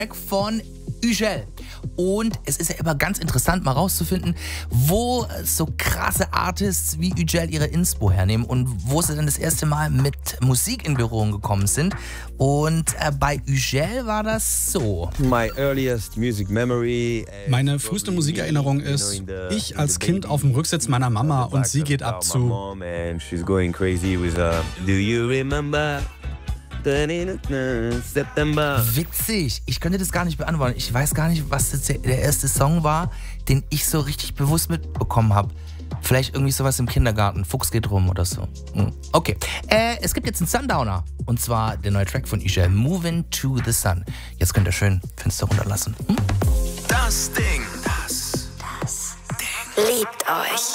von Ügel. Und es ist ja immer ganz interessant, mal rauszufinden, wo so krasse Artists wie Ügel ihre Inspo hernehmen und wo sie dann das erste Mal mit Musik in Berührung gekommen sind. Und bei Ügel war das so. Meine früheste Musikerinnerung ist, ich als Kind auf dem Rücksitz meiner Mama und sie geht ab zu Witzig. Ich könnte das gar nicht beantworten. Ich weiß gar nicht, was jetzt der erste Song war, den ich so richtig bewusst mitbekommen habe. Vielleicht irgendwie sowas im Kindergarten. Fuchs geht rum oder so. Okay. Es gibt jetzt einen Sundowner. Und zwar der neue Track von Ügel, Moving to the Sun. Jetzt könnt ihr schön Fenster runterlassen. Das Ding. Liebt euch.